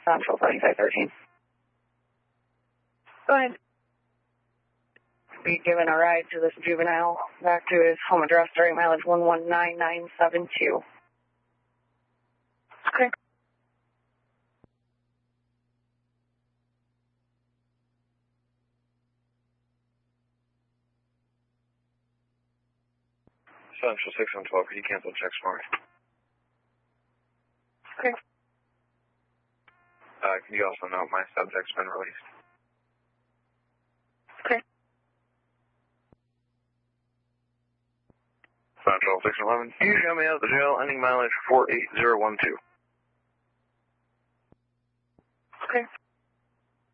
Central 4513. Go ahead. Be given a ride to this juvenile back to his home address during mileage 119972. Okay. Central 6112, could you cancel checks for me? Okay. Can you also note my subject's been released? Okay. Central 611, you show me out of the jail, ending mileage 48012.